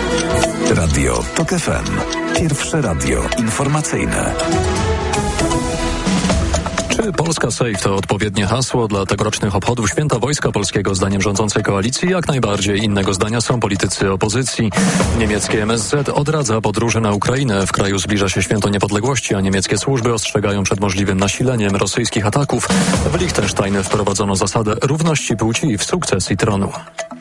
Radio TOK FM. Pierwsze radio informacyjne. Czy Polska Safe to odpowiednie hasło dla tegorocznych obchodów Święta Wojska Polskiego zdaniem rządzącej koalicji? Jak najbardziej. Innego zdania są politycy opozycji. Niemieckie MSZ odradza podróże na Ukrainę. W kraju zbliża się Święto Niepodległości, a niemieckie służby ostrzegają przed możliwym nasileniem rosyjskich ataków. W Liechtensteinie wprowadzono zasadę równości płci w sukcesji tronu.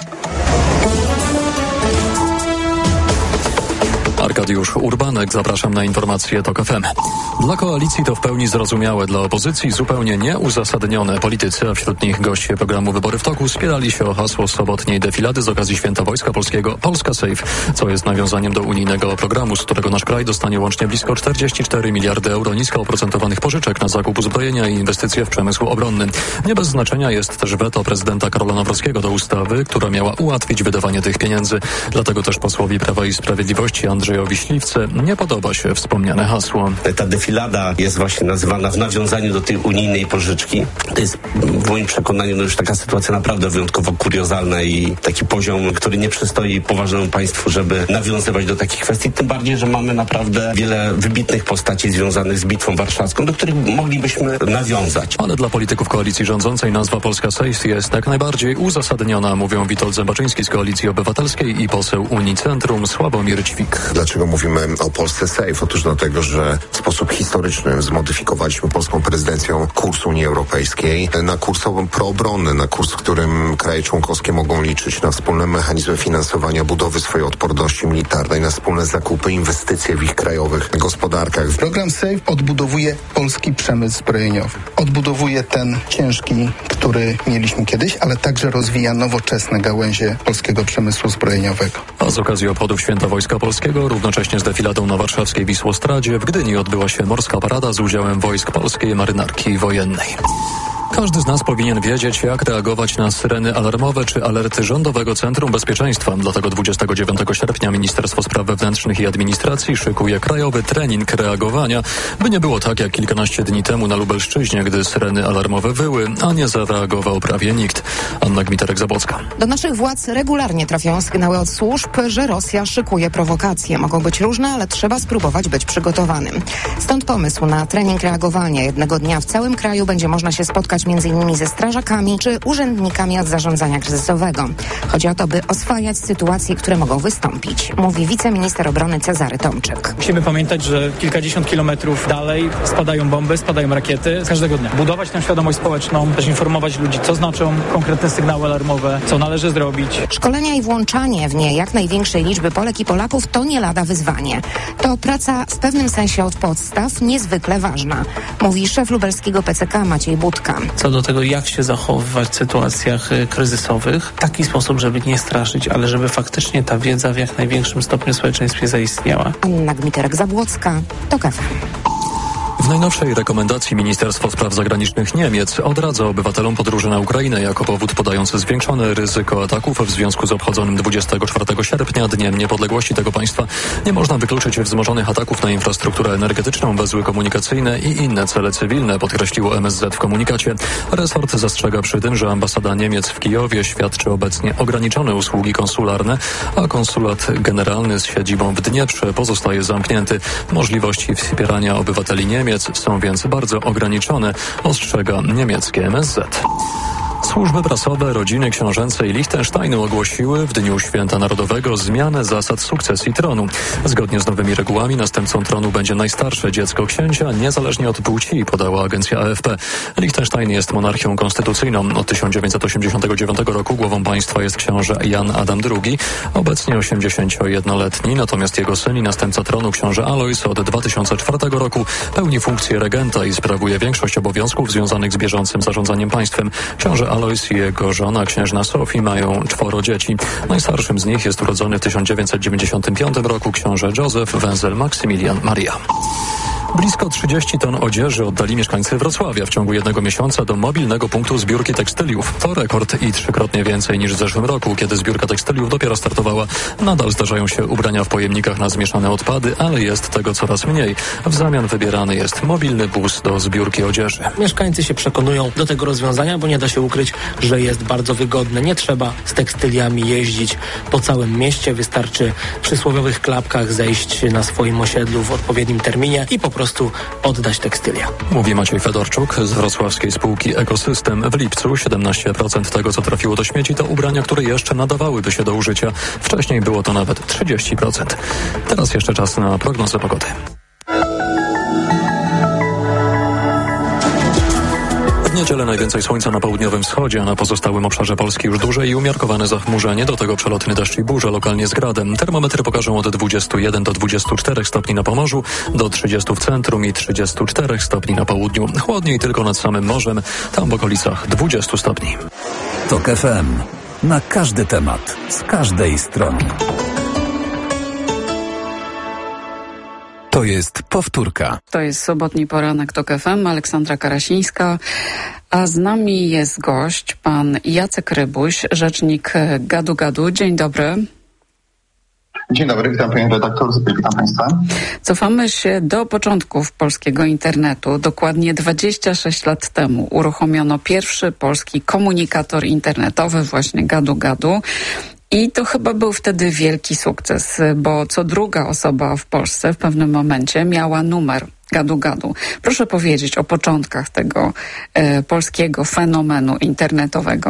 Arkadiusz Urbanek, zapraszam na informacje TOK FM. Dla koalicji to w pełni zrozumiałe, dla opozycji zupełnie nieuzasadnione. Politycy, a wśród nich goście programu Wybory w toku, spierali się o hasło sobotniej defilady z okazji Święta Wojska Polskiego Polska Safe, co jest nawiązaniem do unijnego programu, z którego nasz kraj dostanie łącznie blisko 44 miliardy euro nisko oprocentowanych pożyczek na zakup uzbrojenia i inwestycje w przemysł obronny. Nie bez znaczenia jest też weto prezydenta Karola Nawrockiego do ustawy, która miała ułatwić wydawanie tych pieniędzy. Dlatego też posłowi Prawa i Sprawiedliwości Andrzejowi Śliwce nie podoba się wspomniane hasło. Ta defilada jest właśnie nazywana w nawiązaniu do tej unijnej pożyczki. To jest w moim przekonaniu już taka sytuacja naprawdę wyjątkowo kuriozalna i taki poziom, który nie przystoi poważnemu państwu, żeby nawiązywać do takich kwestii. Tym bardziej, że mamy naprawdę wiele wybitnych postaci związanych z Bitwą Warszawską, do których moglibyśmy nawiązać. Ale dla polityków koalicji rządzącej nazwa Polska Safe jest jak najbardziej uzasadniona, mówią Witold Zębaczyński z Koalicji Obywatelskiej i poseł Unii Centrum Sławomir Ćwik. Dlaczego mówimy o Polsce Safe? Otóż dlatego, że w sposób historyczny zmodyfikowaliśmy polską prezydencją kurs Unii Europejskiej na kurs proobronny, na kurs, w którym kraje członkowskie mogą liczyć na wspólne mechanizmy finansowania budowy swojej odporności militarnej, na wspólne zakupy, inwestycje w ich krajowych gospodarkach. Program Safe odbudowuje polski przemysł zbrojeniowy. Odbudowuje ten ciężki, który mieliśmy kiedyś, ale także rozwija nowoczesne gałęzie polskiego przemysłu zbrojeniowego. A z okazji obchodów Święta Wojska Polskiego, równocześnie z defiladą na warszawskiej Wisłostradzie, w Gdyni odbyła się morska parada z udziałem wojsk polskiej marynarki wojennej. Każdy z nas powinien wiedzieć, jak reagować na syreny alarmowe czy alerty Rządowego Centrum Bezpieczeństwa. Dlatego 29 sierpnia Ministerstwo Spraw Wewnętrznych i Administracji szykuje krajowy trening reagowania, by nie było tak jak kilkanaście dni temu na Lubelszczyźnie, gdy syreny alarmowe wyły, a nie zareagował prawie nikt. Anna Gmiterek-Zabłocka. Do naszych władz regularnie trafiają sygnały od służb, że Rosja szykuje prowokacje. Mogą być różne, ale trzeba spróbować być przygotowanym. Stąd pomysł na trening reagowania. Jednego dnia w całym kraju będzie można się spotkać m.in. ze strażakami czy urzędnikami od zarządzania kryzysowego. Chodzi o to, by oswajać sytuacje, które mogą wystąpić, mówi wiceminister obrony Cezary Tomczyk. Musimy pamiętać, że kilkadziesiąt kilometrów dalej spadają bomby, spadają rakiety każdego dnia. Budować tę świadomość społeczną, też informować ludzi, co znaczą konkretne sygnały alarmowe, co należy zrobić. Szkolenia i włączanie w nie jak największej liczby Polek i Polaków to nie lada wyzwanie. To praca w pewnym sensie od podstaw niezwykle ważna, mówi szef lubelskiego PCK Maciej Budka. Co do tego, jak się zachowywać w sytuacjach kryzysowych, w taki sposób, żeby nie straszyć, ale żeby faktycznie ta wiedza w jak największym stopniu w społeczeństwie zaistniała. Anna Gmiterek-Zabłocka, TOK FM. W najnowszej rekomendacji Ministerstwo Spraw Zagranicznych Niemiec odradza obywatelom podróży na Ukrainę jako powód podający zwiększone ryzyko ataków w związku z obchodzonym 24 sierpnia Dniem Niepodległości tego państwa. Nie można wykluczyć wzmożonych ataków na infrastrukturę energetyczną, węzły komunikacyjne i inne cele cywilne, podkreśliło MSZ w komunikacie. Resort zastrzega przy tym, że ambasada Niemiec w Kijowie świadczy obecnie ograniczone usługi konsularne, a konsulat generalny z siedzibą w Dnieprze pozostaje zamknięty. Możliwości wspierania obywateli Niemiec są więc bardzo ograniczone, ostrzega niemieckie MSZ. Służby prasowe rodziny książęcej Liechtensteinu ogłosiły w Dniu Święta Narodowego zmianę zasad sukcesji tronu. Zgodnie z nowymi regułami następcą tronu będzie najstarsze dziecko księcia, niezależnie od płci, podała agencja AFP. Liechtenstein jest monarchią konstytucyjną. Od 1989 roku głową państwa jest książę Jan Adam II, obecnie 81-letni, natomiast jego syn i następca tronu książę Alojz od 2004 roku pełni funkcję regenta i sprawuje większość obowiązków związanych z bieżącym zarządzaniem państwem. Książę Alojz i jego żona, księżna Sofii, mają 4 dzieci. Najstarszym z nich jest urodzony w 1995 roku książę Józef Wenzel Maksymilian Maria. Blisko 30 ton odzieży oddali mieszkańcy Wrocławia w ciągu jednego miesiąca do mobilnego punktu zbiórki tekstyliów. To rekord i 3-krotnie więcej niż w zeszłym roku, kiedy zbiórka tekstyliów dopiero startowała. Nadal zdarzają się ubrania w pojemnikach na zmieszane odpady, ale jest tego coraz mniej. W zamian wybierany jest mobilny bus do zbiórki odzieży. Mieszkańcy się przekonują do tego rozwiązania, bo nie da się ukryć, że jest bardzo wygodne. Nie trzeba z tekstyliami jeździć po całym mieście. Wystarczy w przysłowiowych klapkach zejść na swoim osiedlu w odpowiednim terminie i po prostu oddać tekstylia. Mówi Maciej Fedorczuk z wrocławskiej spółki Ekosystem. W lipcu 17% tego, co trafiło do śmieci, to ubrania, które jeszcze nadawałyby się do użycia. Wcześniej było to nawet 30%. Teraz jeszcze czas na prognozę pogody. W niedzielę najwięcej słońca na południowym wschodzie, a na pozostałym obszarze Polski już dłużej i umiarkowane zachmurzenie, do tego przelotny deszcz i burze, lokalnie z gradem. Termometry pokażą od 21 do 24 stopni na Pomorzu, do 30 w centrum i 34 stopni na południu. Chłodniej tylko nad samym morzem, tam w okolicach 20 stopni. TOK FM. Na każdy temat, z każdej strony. To jest powtórka. To jest sobotni poranek TOK FM, Aleksandra Karasińska, a z nami jest gość, pan Jacek Rybuś, rzecznik Gadu Gadu. Dzień dobry. Dzień dobry, witam panie redaktor, witam państwa. Cofamy się do początków polskiego internetu. Dokładnie 26 lat temu uruchomiono pierwszy polski komunikator internetowy, właśnie Gadu Gadu. I to chyba był wtedy wielki sukces, bo co druga osoba w Polsce w pewnym momencie miała numer Gadu Gadu. Proszę powiedzieć o początkach tego polskiego fenomenu internetowego.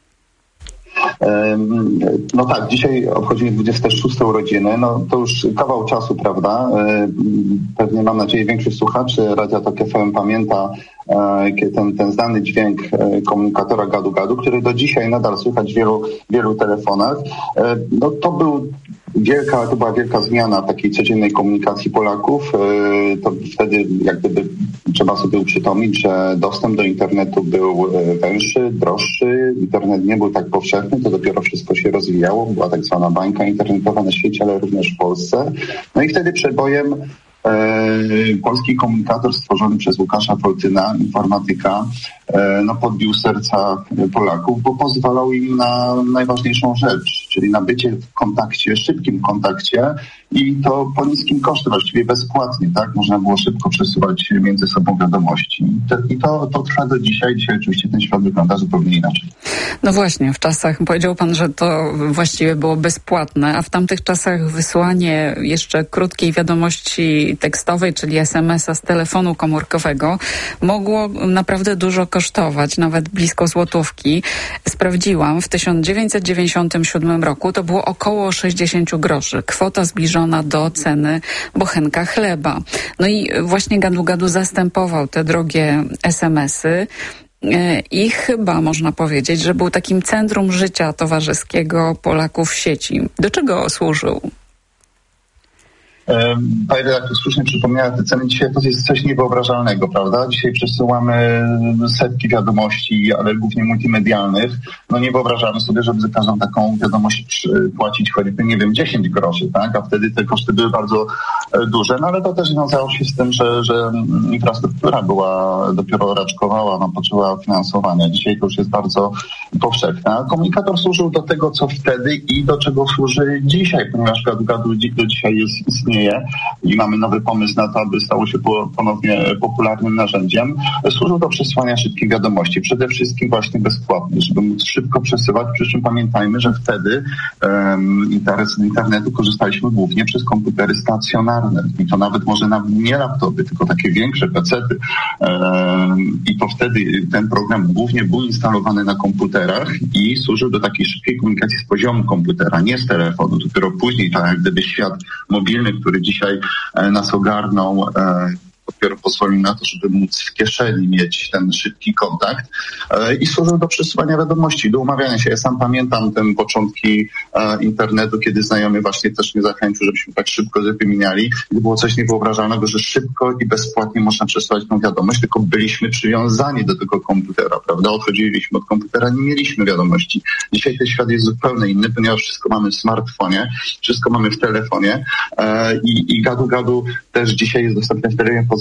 No tak, dzisiaj obchodzimy 26. urodziny, no to już kawał czasu, prawda? Pewnie, mam nadzieję, większość słuchaczy Radia TOK FM pamięta ten znany dźwięk komunikatora Gadu Gadu, który do dzisiaj nadal słychać w wielu telefonach. No to była wielka zmiana takiej codziennej komunikacji Polaków. To wtedy jak gdyby trzeba sobie uprzytomnić, że dostęp do internetu był węższy, droższy. Internet nie był tak powszechny, to dopiero wszystko się rozwijało. Była tak zwana bańka internetowa na świecie, ale również w Polsce. No i wtedy przebojem polski komunikator stworzony przez Łukasza Foltyna, informatyka, podbił serca Polaków, bo pozwalał im na najważniejszą rzecz, czyli na bycie w kontakcie, szybkim kontakcie i to po niskim koszcie, właściwie bezpłatnie, tak? Można było szybko przesyłać między sobą wiadomości. I to trwa do dzisiaj. Dzisiaj oczywiście ten świat wygląda zupełnie inaczej. No właśnie, w czasach, powiedział pan, że to właściwie było bezpłatne, a w tamtych czasach wysłanie jeszcze krótkiej wiadomości tekstowej, czyli SMS-a z telefonu komórkowego mogło naprawdę dużo kosztować, nawet blisko złotówki. Sprawdziłam, w 1997 roku to było około 60 groszy. Kwota zbliżona do ceny bochenka chleba. No i właśnie Gadu Gadu zastępował te drogie SMS-y. I chyba można powiedzieć, że był takim centrum życia towarzyskiego Polaków w sieci. Do czego służył? Pani redaktor słusznie przypomniała, te ceny dzisiaj to jest coś niewyobrażalnego, prawda? Dzisiaj przesyłamy setki wiadomości, ale głównie multimedialnych. No nie wyobrażamy sobie, żeby za każdą taką wiadomość płacić choćby, 10 groszy, tak? A wtedy te koszty były bardzo duże, no ale to też wiązało się z tym, że infrastruktura dopiero raczkowała, potrzebowała finansowania. Dzisiaj to już jest bardzo powszechne. A komunikator służył do tego, co wtedy i do czego służy dzisiaj, ponieważ Gadu Gadu do dzisiaj istnieje i mamy nowy pomysł na to, aby stało się ponownie popularnym narzędziem. Służył do przesłania szybkich wiadomości, przede wszystkim właśnie bezpłatnie, żeby móc szybko przesyłać, przy czym pamiętajmy, że wtedy z internetu korzystaliśmy głównie przez komputery stacjonarne i to nawet może nie laptopy, tylko takie większe pecety i to wtedy ten program głównie był instalowany na komputerach i służył do takiej szybkiej komunikacji z poziomu komputera, nie z telefonu. Dopiero później tak jak gdyby świat mobilny, który dzisiaj nas ogarnął, dopiero pozwolił na to, żeby móc w kieszeni mieć ten szybki kontakt i służył do przesyłania wiadomości, do umawiania się. Ja sam pamiętam te początki internetu, kiedy znajomy właśnie też mnie zachęcił, żebyśmy tak szybko wymieniali. I to było coś niewyobrażalnego, że szybko i bezpłatnie można przesyłać tą wiadomość, tylko byliśmy przywiązani do tego komputera, prawda? Odchodziliśmy od komputera, nie mieliśmy wiadomości. Dzisiaj ten świat jest zupełnie inny, ponieważ wszystko mamy w smartfonie, wszystko mamy w telefonie i Gadu Gadu też dzisiaj jest dostępne w telefonie, pozwala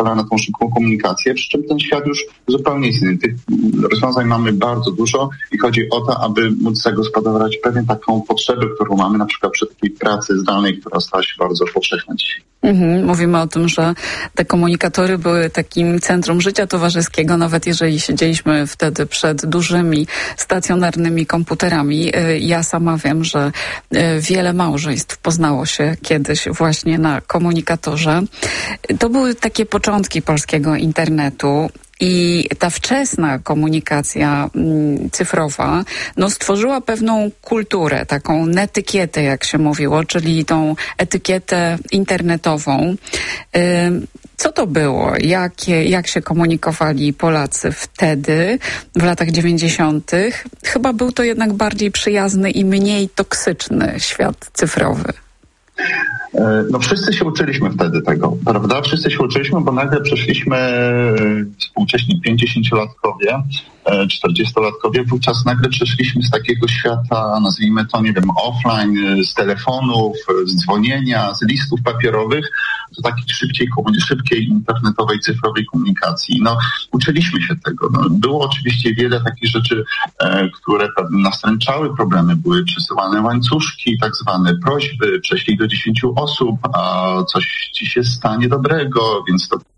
pozwala na tą szybką komunikację, przy czym ten świat już zupełnie jest inny. Tych rozwiązań mamy bardzo dużo i chodzi o to, aby móc zagospodarować pewnie taką potrzebę, którą mamy na przykład przy takiej pracy zdalnej, która stała się bardzo powszechna dzisiaj. Mówimy o tym, że te komunikatory były takim centrum życia towarzyskiego, nawet jeżeli siedzieliśmy wtedy przed dużymi, stacjonarnymi komputerami. Ja sama wiem, że wiele małżeństw poznało się kiedyś właśnie na komunikatorze. To były takie początki polskiego internetu. I ta wczesna komunikacja cyfrowa stworzyła pewną kulturę, taką netykietę, jak się mówiło, czyli tą etykietę internetową. Co to było? Jak się komunikowali Polacy wtedy, w latach 90. Chyba był to jednak bardziej przyjazny i mniej toksyczny świat cyfrowy. Wszyscy się uczyliśmy wtedy tego, prawda? Wszyscy się uczyliśmy, bo nagle przeszliśmy współcześni 50-latkowie, 40-latkowie, wówczas nagle przeszliśmy z takiego świata, nazwijmy to, nie wiem, offline, z telefonów, z dzwonienia, z listów papierowych, do takiej szybkiej internetowej, cyfrowej komunikacji. Uczyliśmy się tego. Było oczywiście wiele takich rzeczy, które nastręczały problemy. Były przesyłane łańcuszki, tak zwane prośby, prześlij do 10 osób, a coś ci się stanie dobrego, więc to